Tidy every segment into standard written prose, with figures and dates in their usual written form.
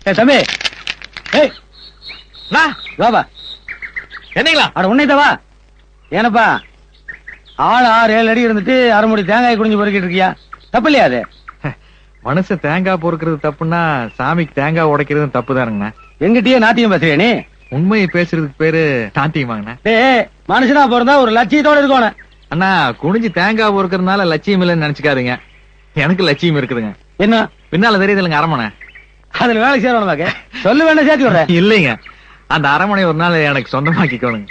தம்பி வாபா என்னங்களா? அட உன்னைத்தவா ஏனப்பா ஆள் 6-7 அடி இருந்துட்டு அரை முடி தேங்காய் குடிஞ்சு பொறுக்கிட்டு இருக்கியா? தப்பு இல்லையா அது? மனுஷன் தேங்காய் பொறுக்கிறது தப்புன்னா சாமிக்கு தேங்காய் உடைக்கிறது தப்பு தானுங்கண்ணா. எங்கிட்டயே நாட்டியம் பேசுறியா நீ? உண்மையை பேசுறதுக்கு பேரு நாட்டியமாங்கண்ணா. மனுஷனா பிறந்தா ஒரு லட்சியத்தோட இருக்கணும். அண்ணா குனிஞ்சு தேங்காய் பொறுக்கிறதுனால லட்சியம் இல்லைன்னு நினைச்சுக்காதீங்க. எனக்கு லட்சியம் இருக்குதுங்க. என்ன பின்னால தெரியுது இல்லைங்க அரமனை, அதுல வேலைக்கு சேரணும். சொல்லு வேண்டாம் சேர்த்து விடுறேன். இல்லைங்க, அந்த அரமனை ஒரு நாள் எனக்கு சொந்தமாக்கிக்கோணுங்க.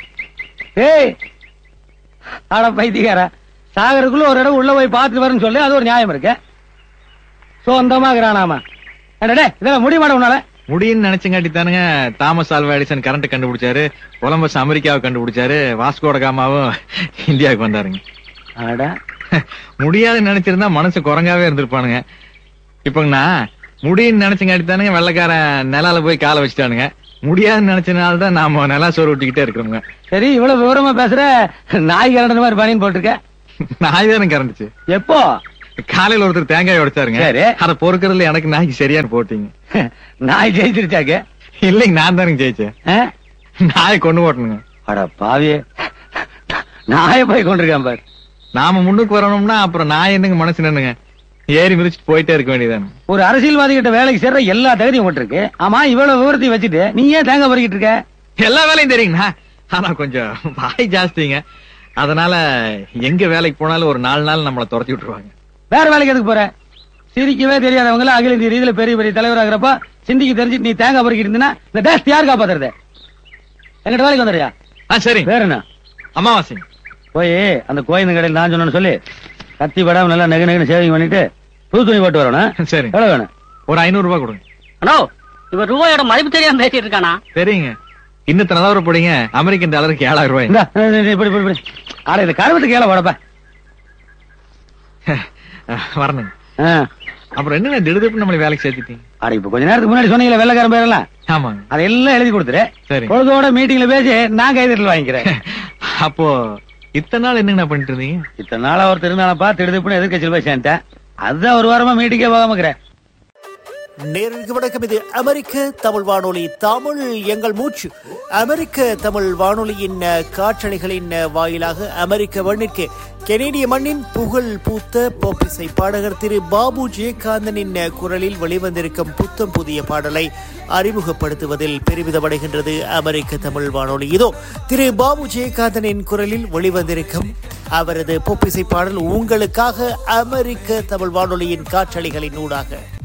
ஆட பைத்தியக்கார, சாகருக்குள்ள ஒரு இடம் உள்ள போய் பார்த்துட்டு வரேன்னு சொல்லி அது ஒரு நியாயம் இருக்கு. சொந்தமாக்குறானாமா இதெல்லாம் முடிய மாட்டேன் உன்னால. முடியும்னு நினைச்சங்காட்டி தானுங்க தாமஸ் ஆல்வா எடிசன் கரண்ட் கண்டுபிடிச்சாரு, கொலம்பஸ் அமெரிக்காவை கண்டுபிடிச்சாரு, வாஸ்கோட காமாவும் இந்தியாவுக்கு வந்தாருங்க. முடியாதுன்னு நினைச்சிருந்தா மனசு குரங்காவே இருந்திருப்பானுங்க. இப்பங்கண்ணா முடியும்னு நினைச்சங்காட்டி தானுங்க வெள்ளக்காரன் நிலால போய் காலை வச்சுட்டானுங்க. முடியாதுன்னு நினைச்சனால்தான் நாம நிலா சோறு விட்டுக்கிட்டே இருக்கிறோங்க. சரி, இவ்வளவு விவரமா பேசுற. நாய் கரண்ட மாதிரி பணின்னு போட்டிருக்க. நாய் தானே கரண்டுச்சு. எப்போ? காலையில ஒருத்தர் தேங்காய் உடைச்சாருங்க. அத பொறுக்கிறதுல எனக்கு நாய்க்கு சரியானு போட்டீங்க. நாய் ஜெயிச்சிருச்சாக்க? இல்லைங்க, நான் தானுங்க ஜெயிச்சேன். நாயை கொண்டு போட்டணுங்க. அட பாவியே, நாயை போய் கொண்டிருக்கேன் பாரு. நாம முன்னுக்கு வரணும்னா அப்புறம் நாய் என்னங்க மனசு நின்னுங்க, ஏறி மிதிச்சுட்டு போயிட்டே இருக்க வேண்டியதானே. ஒரு அரசியல்வாதி கிட்ட வேலைக்கு சேர்ற எல்லா தகுதியும் உங்கள்ட்ட இருக்கு. ஆமா, இவ்வளவு விவரத்தையும் வச்சுட்டு நீ ஏன் தேங்காய் பறிக்கிட்டு இருக்க? எல்லா வேலையும் தெரியுங்கண்ணா, ஆனா கொஞ்சம் வாய் ஜாஸ்திங்க. அதனால எங்க வேலைக்கு போனாலும் ஒரு 4 நாள் நம்மளை துரத்தி விட்டுருவாங்க. வேற வேலைக்கு எதுக்கு போற? சிரிக்கவே தெரியாதவங்க அகில இந்திய ரீதியில பெரிய பெரிய தலைவராகிறப்ப சிந்திக்கு தெரிஞ்சுட்டு நீ தேங்காய் பறிக்கிட்டு இருந்தீங்கன்னா இந்த தேசத்தை யாரு காப்பாத்துறது? எங்கிட்ட வேலைக்கு வந்துடுறியா? சரி. வேற என்ன? அமாவாசை போய் அந்த கோயில் கடையில் நான் சொன்னு சொல்லி கத்தி படாம நல்லா நெகு நெகுன்னு சேவிங் பண்ணிட்டு புது துணி போட்டு வரணும். சரி, எவ்வளவு வேணும்? ஒரு 500 ரூபாய் கொடுங்க. அண்ணா, இவர் ரூபாயோட மதிப்பு தெரியாம பேசிட்டு இருக்கானா? தெரியுங்க, இன்னும் நிலவரம் போடுங்க. அமெரிக்கன் டாலருக்கு 7000 ரூபாய். ஆனா இந்த கருவத்துக்கு ஏழை போடப்ப வரணுங்க. அப்புறம் என்ன திடுதிப்பு நம்மளை வேலைக்கு சேர்த்துட்டீங்க? அட இப்ப கொஞ்ச நேரத்துக்கு முன்னாடி சொன்னீங்களா வெள்ளக்காரன் பேரெல்லாம்? ஆமாங்க, அதெல்லாம் எழுதி கொடுத்துரு. சரி, பொழுதோட மீட்டிங்ல பேசி நான் கைதட்டல் வாங்கிக்கிறேன். அப்போ இத்தனை நாள் என்னங்க பண்ணிட்டு இருந்தீங்க? இத்தனை நாள் அவர் திருநாளப்பா திடுதிப்புன்னு எதிர்கட்சியில் போய் சேர்ந்தேன். அதுதான் ஒரு வாரமா மீட்டிங்கே போகாமக்கிறேன். நேருக்கு வணக்கம். இது அமெரிக்க தமிழ் வானொலி, தமிழ் எங்கள் மூச்சு. அமெரிக்க தமிழ் வானொலியின் காற்றலைகளின் வாயிலாக அமெரிக்க மண்ணிற்கு கெனடிய மண்ணின் புகழ் பூத்த பாப் இசை பாடகர் திரு பாபு ஜெயகாந்தனின் குரலில் வெளிவந்திருக்கும் புத்தம் புதிய பாடலை அறிமுகப்படுத்துவதில் பெருமிதமடைகின்றது அமெரிக்க தமிழ் வானொலி. இதோ திரு பாபு ஜெயகாந்தனின் குரலில் வெளிவந்திருக்கும் அவரது பாப் இசை பாடல் உங்களுக்காக அமெரிக்க தமிழ் வானொலியின் காற்றலைகளின் ஊடாக.